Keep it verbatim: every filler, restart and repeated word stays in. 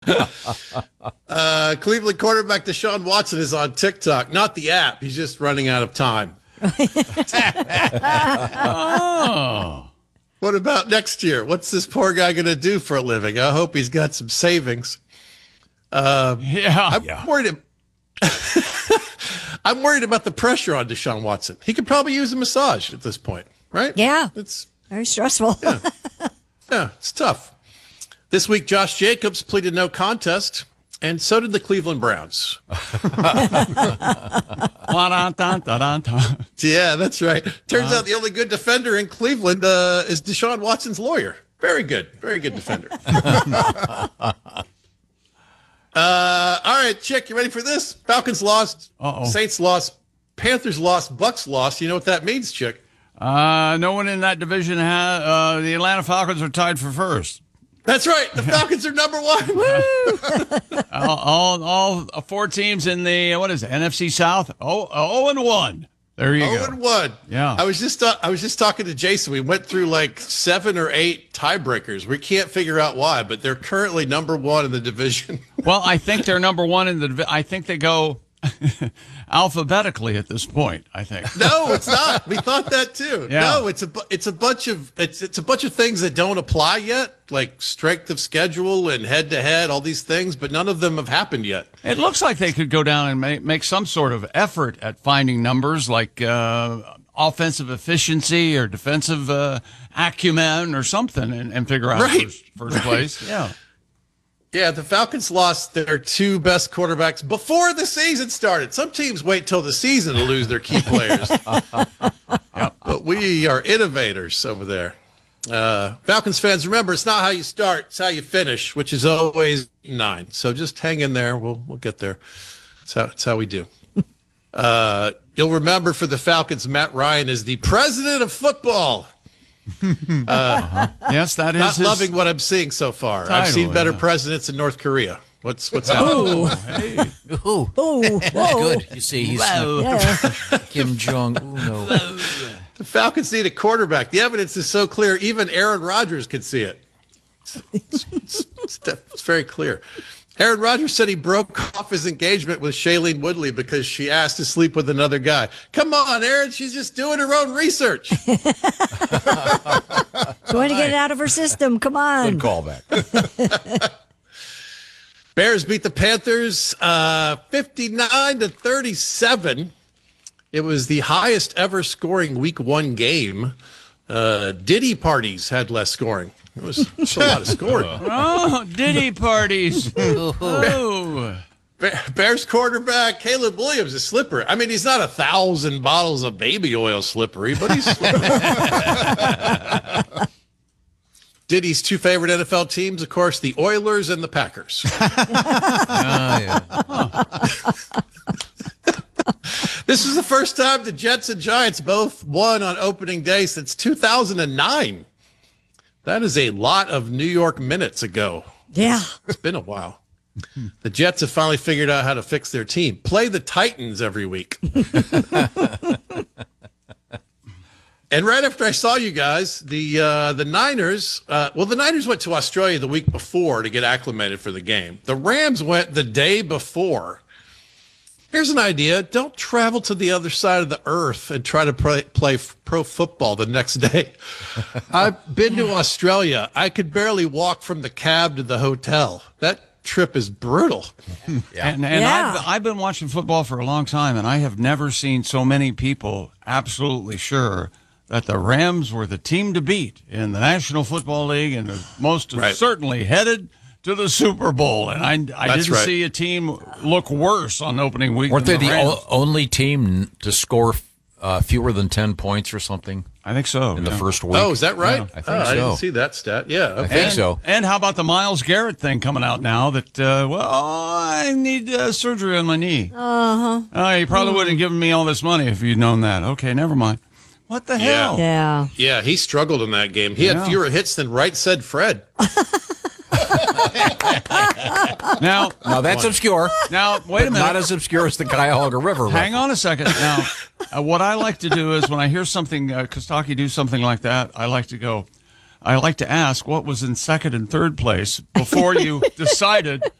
uh, Cleveland quarterback Deshaun Watson is on TikTok, not the app. He's just running out of time. Oh. What about next year? What's this poor guy going to do for a living? I hope he's got some savings. Uh, yeah. I'm yeah. worried. I'm worried about the pressure on Deshaun Watson. He could probably use a massage at this point, right? Yeah. It's very stressful. Yeah, yeah it's tough. This week, Josh Jacobs pleaded no contest, and so did the Cleveland Browns. Yeah, that's right. Turns uh, out the only good defender in Cleveland uh, is Deshaun Watson's lawyer. Very good. Very good defender. uh, all right, Chick, you ready for this? Falcons lost. Uh-oh. Saints lost. Panthers lost. Bucks lost. You know what that means, Chick? Uh, no one in that division has. Uh, the Atlanta Falcons are tied for first. That's right. The Falcons are number one. all, all, all four teams in the, what is it, N F C South? Oh, oh and one. There you oh go. and one. Yeah. I was just uh, I was just talking to Jason. We went through like seven or eight tiebreakers. We can't figure out why, but they're currently number one in the division. Well, I think they're number one in the division. I think they go alphabetically at this point, I think. No, it's not. We thought that too. Yeah. No, it's a bu- it's a bunch of it's it's a bunch of things that don't apply yet, like strength of schedule and head to head, all these things, but none of them have happened yet. It looks like they could go down and make, make some sort of effort at finding numbers like uh, offensive efficiency or defensive uh, acumen or something and, and figure out Right. first, first place. Yeah. Yeah, the Falcons lost their two best quarterbacks before the season started. Some teams wait till the season to lose their key players. Yep. But we are innovators over there. Uh, Falcons fans, remember, it's not how you start, it's how you finish, which is always nine. So just hang in there. We'll we'll get there. That's how, that's how we do. Uh, you'll remember for the Falcons, Matt Ryan is the president of football. Uh, yes, that is Not his loving what I'm seeing so far. title, I've seen better yeah. presidents in North Korea. What's what's happening? Hey. Ooh, Oh, that's whoa. good. You see, he's uh, Yeah. Kim Jong Uno. The Falcons need a quarterback. The evidence is so clear, even Aaron Rodgers could see it. It's, it's, it's, it's very clear. Aaron Rodgers said he broke off his engagement with Shailene Woodley because she asked to sleep with another guy. Come on, Aaron. She's just doing her own research. Trying to get it out of her system. Come on. Good callback. Bears beat the Panthers uh, fifty-nine to thirty-seven. It was the highest ever scoring week one game. Uh, Diddy parties had less scoring. It was, it was a lot of scoring. Oh, Diddy parties. Oh. Ba- Bears quarterback Caleb Williams is slippery. I mean, he's not a thousand bottles of baby oil slippery, but he's slippery. Diddy's two favorite N F L teams, of course, the Oilers and the Packers. Oh, yeah. This is the first time the Jets and Giants both won on opening day since two thousand nine. That is a lot of New York minutes ago. Yeah. It's been a while. The Jets have finally figured out how to fix their team. Play the Titans every week. And right after I saw you guys, the uh, the Niners, uh, well, the Niners went to Australia the week before to get acclimated for the game. The Rams went the day before. Here's an idea. Don't travel to the other side of the earth and try to play, play pro football the next day. I've been to Australia. I could barely walk from the cab to the hotel. That trip is brutal. Yeah. And, and Yeah. I've, I've been watching football for a long time, and I have never seen so many people absolutely sure that the Rams were the team to beat in the National Football League and are most Right. certainly headed to the Super Bowl. And I, I That's didn't right. see a team look worse on opening week. Weren't they than the Rams. o- only team to score uh, fewer than ten points or something I think so. in the yeah. first week? Oh, is that right? Yeah, I think oh, I so. didn't see that stat. Yeah. I Okay. think And, so. and how about the Myles Garrett thing coming out now that, uh, well, I need uh, surgery on my knee. Uh-huh. Oh, you probably wouldn't have given me all this money if you'd known that. Okay, never mind. What the Yeah. hell? Yeah. Yeah, he struggled in that game. He Yeah. had fewer hits than Right Said Fred. Now, Now, that's obscure. now, wait a but minute. Not as obscure as the Cuyahoga River. Hang reference. on a second. Now, uh, what I like to do is when I hear something, uh, Kostaki do something like that, I like to go, I like to ask what was in second and third place before you decided